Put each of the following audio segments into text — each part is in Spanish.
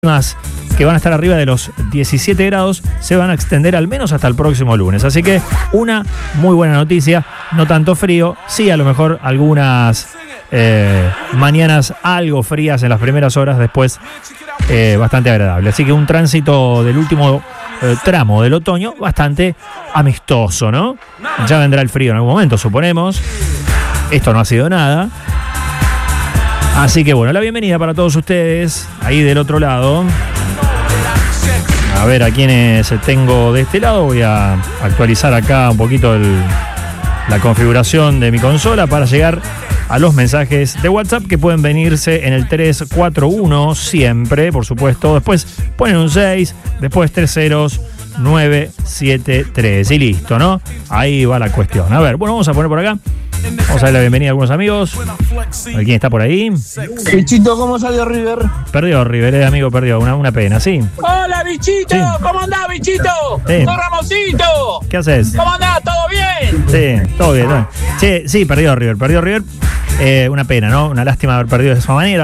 que van a estar arriba de los 17 grados se van a extender al menos hasta el próximo lunes. Así que una muy buena noticia, no tanto frío, sí a lo mejor algunas mañanas algo frías en las primeras horas, después bastante agradable. Así que un tránsito del último tramo del otoño bastante amistoso, ¿no? Ya vendrá el frío en algún momento, suponemos. Esto no ha sido nada. Así que bueno, la bienvenida para todos ustedes ahí del otro lado. A ver a quiénes tengo de este lado. Voy a actualizar acá un poquito la configuración de mi consola para llegar a los mensajes de WhatsApp que pueden venirse en el 341 siempre, por supuesto. Después ponen un 6, después 3 ceros, 973 y listo, ¿no? Ahí va la cuestión. A ver, bueno, vamos a poner por acá. Vamos a dar la bienvenida a algunos amigos. A ver quién está por ahí. Bichito, ¿cómo salió River? Perdió River, amigo, perdió. Una pena, sí. Hola, Bichito. Sí. ¿Cómo andás, Bichito? Sí. ¡Soy Ramosito! ¿Qué haces? ¿Cómo andás? ¿Todo bien? Sí, todo bien. ¿No? Sí, perdió River. Una pena, ¿no? Una lástima haber perdido de esa manera.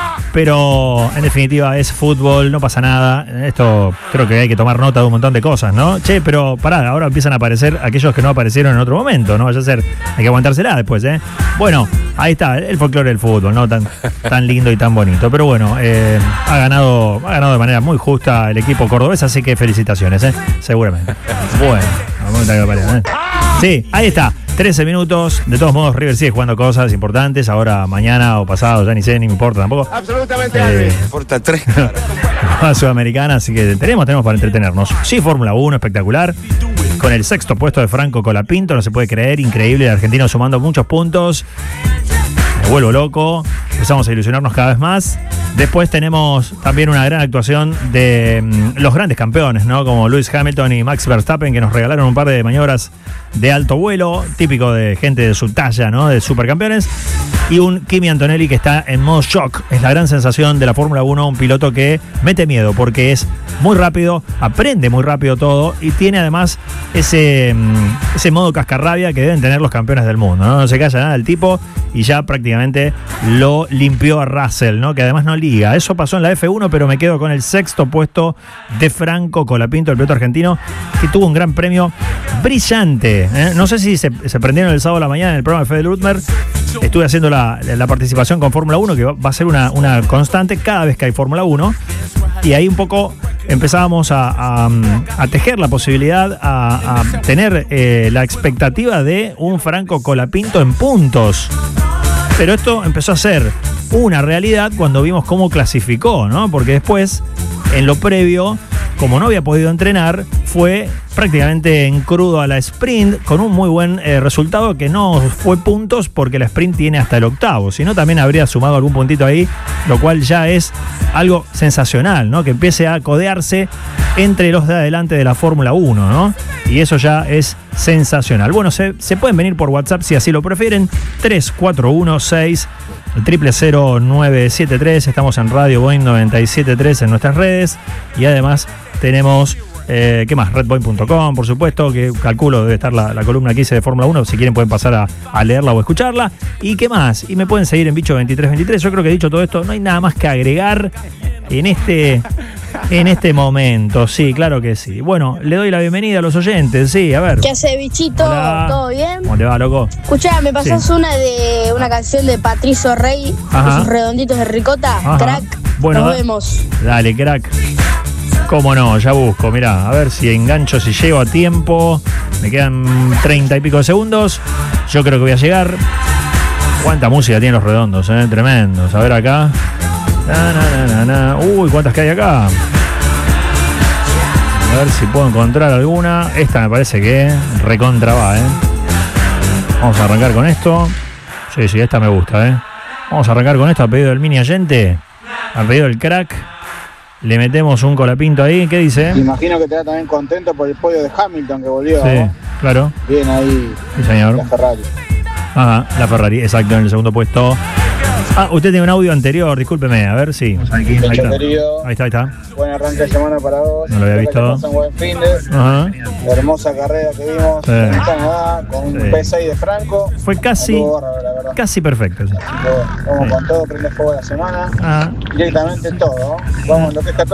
Pero en definitiva es fútbol, no pasa nada. Esto creo que hay que tomar nota de un montón de cosas, ¿no? Che, pero pará, ahora empiezan a aparecer aquellos que no aparecieron en otro momento, ¿no? Vaya a ser, hay que aguantársela después, ¿eh? Bueno, ahí está, el folclore del fútbol, ¿no? Tan lindo y tan bonito. Pero bueno, ha ganado de manera muy justa el equipo cordobés, así que felicitaciones, ¿eh? Seguramente. Bueno, vamos a ver que aparece, ¿eh? Sí, ahí está. 13 minutos. De todos modos, River sigue jugando cosas importantes. Ahora, mañana o pasado, ya ni sé, ni me importa tampoco. Absolutamente nada. Me importa 3. Sudamericana, así que tenemos para entretenernos. Sí, Fórmula 1, espectacular. Con el sexto puesto de Franco Colapinto, no se puede creer. Increíble, el argentino sumando muchos puntos. Me vuelvo loco. Empezamos a ilusionarnos cada vez más. Después tenemos también una gran actuación de los grandes campeones, ¿no? Como Lewis Hamilton y Max Verstappen, que nos regalaron un par de maniobras de alto vuelo, típico de gente de su talla, ¿no? De supercampeones. Y un Kimi Antonelli que está en modo shock. Es la gran sensación de la Fórmula 1, un piloto que mete miedo porque es muy rápido, aprende muy rápido todo y tiene además ese modo cascarrabia que deben tener los campeones del mundo, ¿no? No se calla nada el tipo y ya prácticamente lo limpió a Russell, ¿no? Que además no liga. Eso pasó en la F1, pero me quedo con el sexto puesto de Franco Colapinto, el piloto argentino, que tuvo un gran premio brillante, ¿eh? No sé si se prendieron el sábado a la mañana en el programa de Fede Lutmer. Estuve haciendo la participación con Fórmula 1, que va a ser una constante cada vez que hay Fórmula 1. Y ahí un poco empezábamos a tejer la posibilidad, a tener la expectativa de un Franco Colapinto en puntos. Pero esto empezó a ser una realidad cuando vimos cómo clasificó, ¿no? Porque después, en lo previo, como no había podido entrenar, fue prácticamente en crudo a la sprint con un muy buen resultado que no fue puntos porque la sprint tiene hasta el octavo, sino también habría sumado algún puntito ahí, lo cual ya es algo sensacional, ¿no? Que empiece a codearse entre los de adelante de la Fórmula 1, ¿no? Y eso ya es sensacional. Bueno, se pueden venir por WhatsApp si así lo prefieren. 3416 000973. Estamos en Radio Boeing 973 en nuestras redes. Y además tenemos, ¿qué más? Redboeing.com, por supuesto, que calculo debe estar la columna que hice de Fórmula 1. Si quieren pueden pasar a leerla o escucharla. ¿Y qué más? Y me pueden seguir en Bicho2323. Yo creo que dicho todo esto, no hay nada más que agregar en este momento. Sí, claro que sí. Bueno, le doy la bienvenida a los oyentes. Sí, a ver. ¿Qué hace, Bichito? Hola. ¿Todo bien? ¿Cómo te va, loco? Escuchá, ¿me pasás Sí. una canción de Patricio Rey, Ajá. esos redonditos de ricota? Ajá. Crack. Bueno, Nos vemos. Dale, crack. Cómo no, ya busco. Mirá, a ver si engancho, si llego a tiempo. Me quedan 30 y pico de segundos. Yo creo que voy a llegar. Cuánta música tienen los redondos, tremendos. A ver acá. Uy, cuántas que hay acá. A ver si puedo encontrar alguna. Esta me parece que recontra va, Vamos a arrancar con esto. Sí, esta me gusta, Vamos a arrancar con esto a pedido del Mini Allente, a pedido del crack. Le metemos un Colapinto ahí. ¿Qué dice? Imagino que te da también contento por el podio de Hamilton que volvió. Sí, ¿no? claro. Bien ahí. Sí, señor. La Ferrari. Ajá, la Ferrari, exacto, en el segundo puesto. Usted tiene un audio anterior, discúlpeme, a ver si. Ahí está. Buen arranque de semana para vos. No lo había visto. Un buen fin de. Ajá. Hermosa carrera que vimos en Canadá con un P6 de Franco. Fue casi bárbaro, la verdad. Casi perfecto. Sí. Vamos con todo, prende fuego la semana. Ajá. Directamente todo, ¿no? Vamos, lo que es 14.